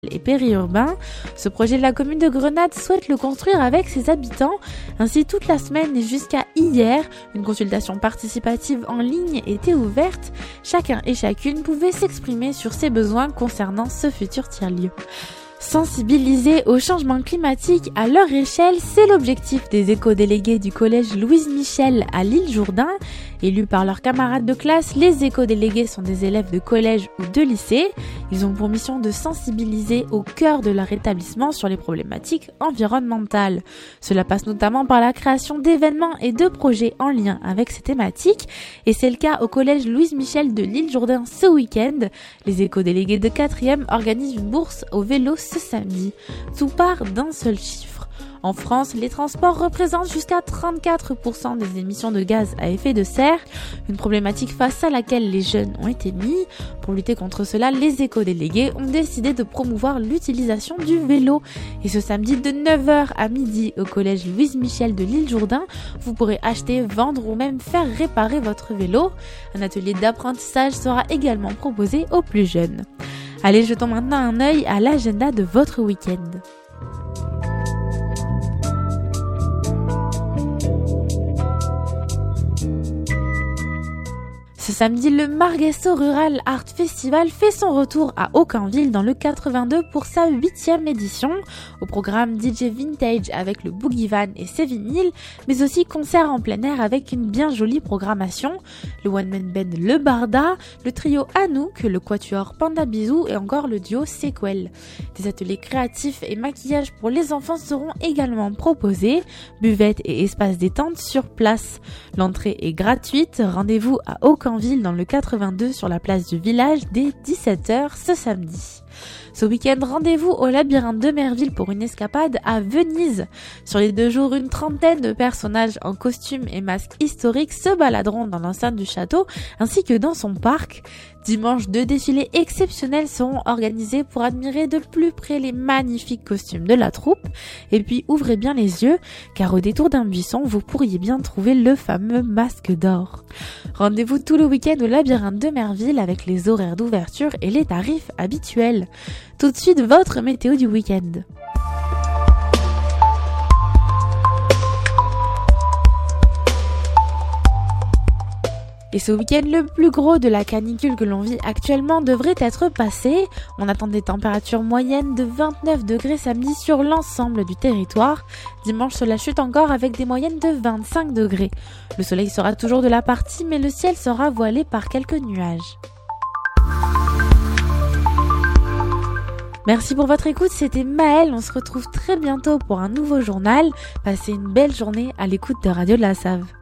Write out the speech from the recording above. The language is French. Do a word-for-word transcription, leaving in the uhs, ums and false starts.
et périurbain. Ce projet de la commune de Grenade souhaite le construire avec ses habitants. Ainsi, toute la semaine et jusqu'à hier, une consultation participative en ligne était ouverte. Chacun et chacune pouvait s'exprimer sur ses besoins concernant ce futur tiers-lieu. Sensibiliser au changement climatique à leur échelle, c'est l'objectif des éco-délégués du collège Louise Michel à L'Isle-Jourdain. Élus par leurs camarades de classe, les éco-délégués sont des élèves de collège ou de lycée. Ils ont pour mission de sensibiliser au cœur de leur établissement sur les problématiques environnementales. Cela passe notamment par la création d'événements et de projets en lien avec ces thématiques. Et c'est le cas au collège Louise Michel de L'Isle-Jourdain ce week-end. Les éco-délégués de quatrième organisent une bourse au vélo ce samedi. Tout part d'un seul chiffre. En France, les transports représentent jusqu'à trente-quatre pour cent des émissions de gaz à effet de serre, une problématique face à laquelle les jeunes ont été mis. Pour lutter contre cela, les éco-délégués ont décidé de promouvoir l'utilisation du vélo. Et ce samedi de neuf heures à midi au collège Louise Michel de L'Isle-Jourdain, vous pourrez acheter, vendre ou même faire réparer votre vélo. Un atelier d'apprentissage sera également proposé aux plus jeunes. Allez, jetons maintenant un œil à l'agenda de votre week-end. Ce samedi, le Marguesso Rural Art Festival fait son retour à Aucunville dans le quatre-vingt-deux pour sa huitième édition. Au programme D J Vintage avec le Boogie Van et ses vinyles, mais aussi concerts en plein air avec une bien jolie programmation. Le one-man band Le Barda, le trio Anouk, le quatuor Panda Bisou et encore le duo Sequel. Des ateliers créatifs et maquillage pour les enfants seront également proposés. Buvette et espace détente sur place. L'entrée est gratuite. Rendez-vous à Aucunville dans le quatre-vingt-deux sur la place du village dès dix-sept heures ce samedi. Ce week-end, rendez-vous au labyrinthe de Merville pour une escapade à Venise. Sur les deux jours, une trentaine de personnages en costumes et masques historiques se baladeront dans l'enceinte du château ainsi que dans son parc. Dimanche, deux défilés exceptionnels seront organisés pour admirer de plus près les magnifiques costumes de la troupe. Et puis, ouvrez bien les yeux, car au détour d'un buisson, vous pourriez bien trouver le fameux masque d'or. Rendez-vous tout le week-end au labyrinthe de Merville avec les horaires d'ouverture et les tarifs habituels. Tout de suite, votre météo du week-end. Et ce week-end, le plus gros de la canicule que l'on vit actuellement devrait être passé. On attend des températures moyennes de vingt-neuf degrés samedi sur l'ensemble du territoire. Dimanche, cela chute encore avec des moyennes de vingt-cinq degrés. Le soleil sera toujours de la partie, mais le ciel sera voilé par quelques nuages. Merci pour votre écoute, c'était Maëlle. On se retrouve très bientôt pour un nouveau journal. Passez une belle journée à l'écoute de Radio de la Save.